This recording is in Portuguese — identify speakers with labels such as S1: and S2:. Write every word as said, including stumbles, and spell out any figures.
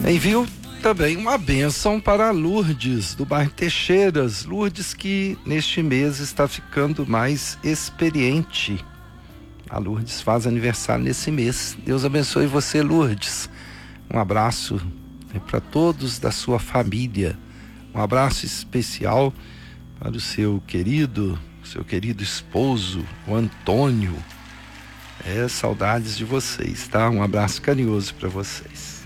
S1: Envio também uma bênção para Lourdes, do bairro Teixeiras. Lourdes, que neste mês está ficando mais experiente. A Lourdes faz aniversário nesse mês. Deus abençoe você, Lourdes. Um abraço para todos da sua família. Um abraço especial para o seu querido, seu querido esposo, o Antônio. É, saudades de vocês, tá? Um abraço carinhoso para vocês.